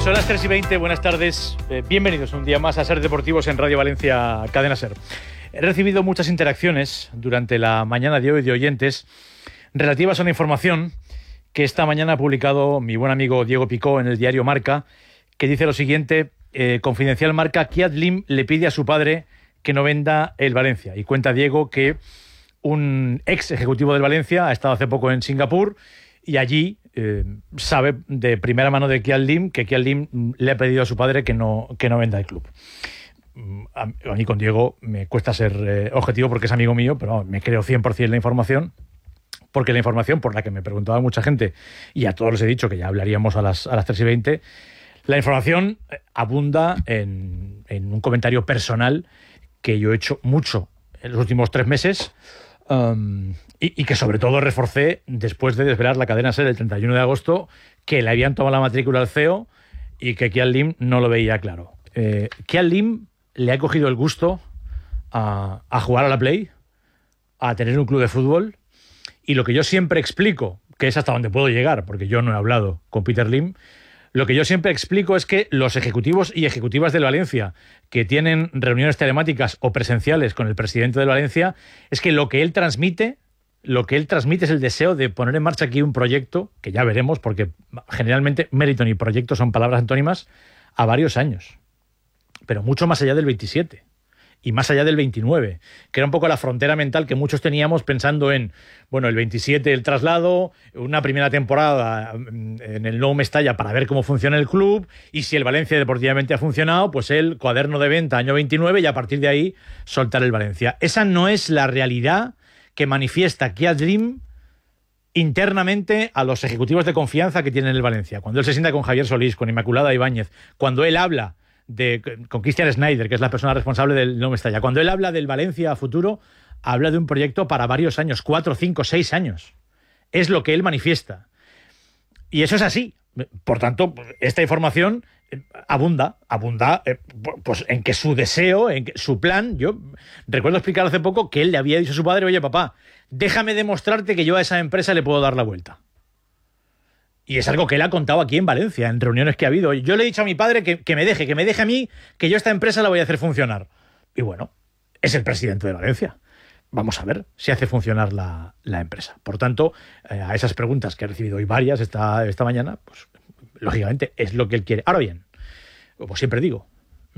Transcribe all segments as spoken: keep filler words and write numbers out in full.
Son las tres y veinte, buenas tardes. Eh, bienvenidos un día más a Ser Deportivos en Radio Valencia, Cadena Ser. He recibido muchas interacciones durante la mañana de hoy de oyentes relativas a una información que esta mañana ha publicado mi buen amigo Diego Picó en el diario Marca, que dice lo siguiente: eh, Confidencial Marca, Kiat Lim le pide a su padre que no venda el Valencia. Y cuenta Diego que un ex ejecutivo del Valencia ha estado hace poco en Singapur y allí eh, sabe de primera mano de Kiat Lim que Kiat Lim le ha pedido a su padre que no, que no venda el club. A, a mí con Diego me cuesta ser eh, objetivo porque es amigo mío, pero me creo cien por ciento la información, porque la información por la que me preguntaba mucha gente, y a todos les he dicho que ya hablaríamos a las, a las tres y veinte, la información abunda en, en un comentario personal que yo he hecho mucho en los últimos tres meses, um, y, y que sobre todo reforcé después de desvelar la cadena SER el treinta y uno de agosto, que le habían tomado la matrícula al C E O y que Kiat Lim no lo veía claro. Eh, Kiat Lim le ha cogido el gusto a, a jugar a la Play, a tener un club de fútbol, y lo que yo siempre explico, que es hasta donde puedo llegar, porque yo no he hablado con Peter Lim, lo que yo siempre explico es que los ejecutivos y ejecutivas del Valencia que tienen reuniones telemáticas o presenciales con el presidente del Valencia, es que lo que él transmite, lo que él transmite es el deseo de poner en marcha aquí un proyecto, que ya veremos, porque generalmente Meriton y proyecto son palabras antónimas, a varios años, pero mucho más allá del veintisiete y más allá del veintinueve, que era un poco la frontera mental que muchos teníamos pensando en, bueno, el veintisiete el traslado, una primera temporada en el Nou Mestalla para ver cómo funciona el club, y si el Valencia deportivamente ha funcionado, pues el cuaderno de venta año veintinueve, y a partir de ahí soltar el Valencia. Esa no es la realidad que manifiesta Kiat Lim internamente a los ejecutivos de confianza que tiene el Valencia. Cuando él se sienta con Javier Solís, con Inmaculada Ibáñez, cuando él habla de, con Christian Schneider, que es la persona responsable del Nou Mestalla, cuando él habla del Valencia a futuro, habla de un proyecto para varios años, cuatro, cinco, seis años. Es lo que él manifiesta. Y eso es así. Por tanto, esta información abunda, abunda eh, pues en que su deseo, en que su plan, yo recuerdo explicar hace poco que él le había dicho a su padre: oye, papá, déjame demostrarte que yo a esa empresa le puedo dar la vuelta. Y es algo que él ha contado aquí en Valencia, en reuniones que ha habido. Yo le he dicho a mi padre que, que me deje, que me deje a mí, que yo esta empresa la voy a hacer funcionar. Y bueno, es el presidente de Valencia. Vamos a ver si hace funcionar la, la empresa. Por tanto, eh, a esas preguntas que he recibido hoy varias esta, esta mañana, pues lógicamente es lo que él quiere. Ahora bien, como siempre digo,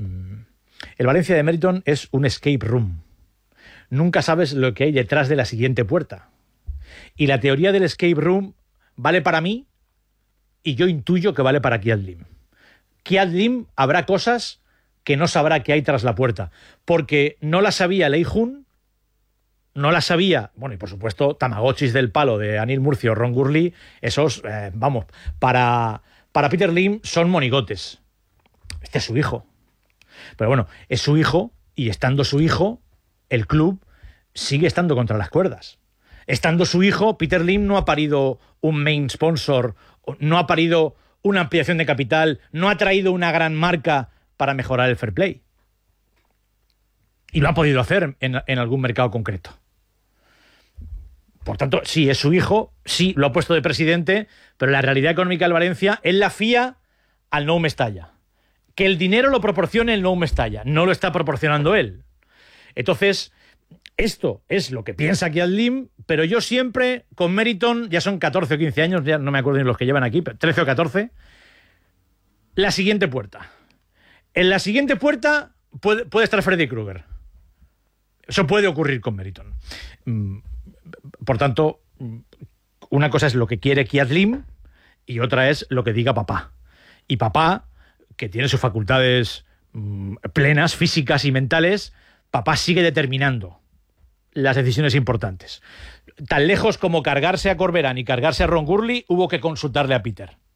el Valencia de Meriton es un escape room. Nunca sabes lo que hay detrás de la siguiente puerta. Y la teoría del escape room vale para mí, y yo intuyo que vale para Kiat Lim. Kiat Lim habrá cosas que no sabrá que hay tras la puerta, porque no la sabía Lei Jun, no la sabía, bueno, y por supuesto Tamagotchis del palo de Anil Murcio, Ron Gurley, esos, eh, vamos, para, para Peter Lim son monigotes. Este es su hijo. Pero bueno, es su hijo, y estando su hijo, el club sigue estando contra las cuerdas. Estando su hijo, Peter Lim no ha parido un main sponsor, no ha parido una ampliación de capital, no ha traído una gran marca para mejorar el fair play. Y lo ha podido hacer en, en algún mercado concreto. Por tanto, sí, es su hijo, sí, lo ha puesto de presidente, pero la realidad económica del Valencia, él la fía al Nou Mestalla. Que el dinero lo proporcione el Nou Mestalla, no lo está proporcionando él. Entonces, esto es lo que piensa Kiat Lim, pero yo siempre, con Meriton, ya son catorce o quince años, ya no me acuerdo ni los que llevan aquí, pero trece o catorce, la siguiente puerta. En la siguiente puerta puede, puede estar Freddy Krueger. Eso puede ocurrir con Meriton. Por tanto, una cosa es lo que quiere Kiat Lim y otra es lo que diga papá. Y papá, que tiene sus facultades mmm, plenas, físicas y mentales, papá sigue determinando las decisiones importantes. Tan lejos como cargarse a Corberán y cargarse a Ron Gurley, hubo que consultarle a Peter.